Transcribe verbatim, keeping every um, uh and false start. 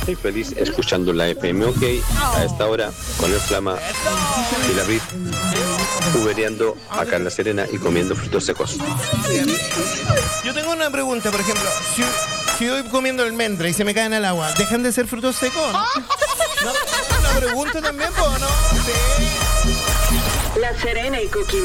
Estoy feliz escuchando la F M OK a esta hora con el Flama y la Vid, ubereando acá en La Serena y comiendo frutos secos. Yo tengo una pregunta, por ejemplo, si, si voy comiendo almendra y se me caen al agua, ¿dejan de ser frutos secos? ¿No? ¿No? Una pregunta también, ¿no? Sí. La Serena y Coquimbo.